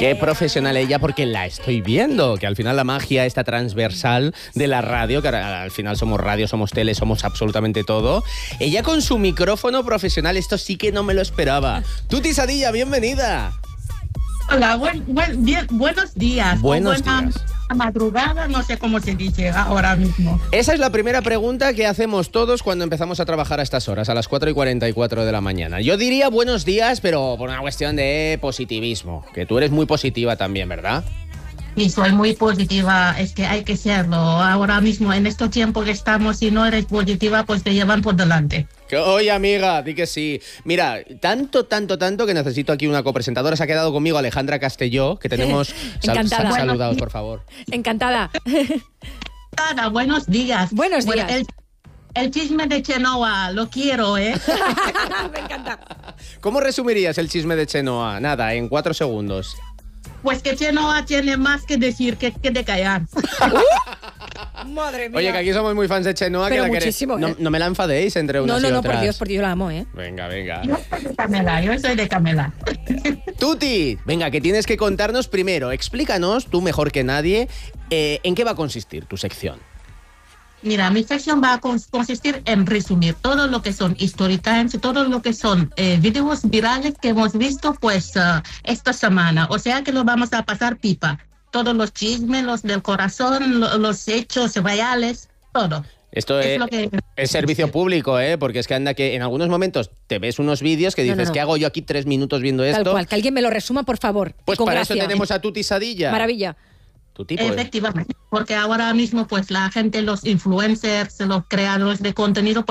Qué profesional ella, porque la estoy viendo, que al final la magia esta transversal de la radio, que al final somos radio, somos tele, somos absolutamente todo. Ella con su micrófono profesional, esto sí que no me lo esperaba. Tuti Sadilla, bienvenida. Hola, buenos días. Buenos días. Madrugada, no sé cómo se dice ahora mismo. Esa es la primera pregunta que hacemos todos cuando empezamos a trabajar a estas horas, a las 4:44 de la mañana. Yo diría buenos días, pero por una cuestión de positivismo, que tú eres muy positiva también, ¿verdad? Y soy muy positiva, es que hay que serlo. Ahora mismo, en este tiempo que estamos, si no eres positiva, pues te llevan por delante. Oye, amiga, di que sí. Mira, tanto que necesito aquí una copresentadora. Se ha quedado conmigo Alejandra Castelló, que tenemos... Encantada. Saludaos, por favor. Encantada. Buenos días. Buenos días. Bueno, el chisme de Chenoa, lo quiero, ¿eh? Me encanta. ¿Cómo resumirías el chisme de Chenoa? Nada, en 4 segundos. Pues que Chenoa tiene más que decir que de callar. Madre mía. Oye, que aquí somos muy fans de Chenoa. Pero que la muchísimo, queréis. No me la enfadéis entre unas y otras. No, por Dios, yo la amo, ¿eh? Venga. Yo soy de Camela. Tuti, venga, que tienes que contarnos primero. Explícanos, tú mejor que nadie, en qué va a consistir tu sección. Mira, mi sección va a consistir en resumir todo lo que son story times, todo lo que son videos virales que hemos visto pues esta semana. O sea que lo vamos a pasar pipa. Todos los chismes, los del corazón, los hechos reales, todo. Esto es servicio público, ¿eh? Porque es que anda que en algunos momentos te ves unos vídeos que dices, ¿qué hago yo aquí 3 minutos viendo esto? Tal cual, que alguien me lo resuma, por favor. Pues para gracia. eso tenemos a Tuti Sadilla. Maravilla. Tu tipo, efectivamente, porque ahora mismo pues la gente, los influencers, los creadores de contenido